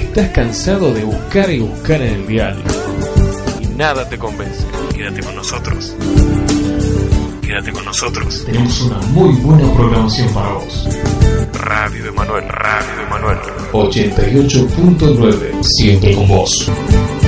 Estás cansado de buscar y buscar en el dial y nada te convence. Quédate con nosotros. Quédate con nosotros. Tenemos una muy buena programación para vos. Radio Emanuel, Radio Emanuel. 88.9, siempre con vos.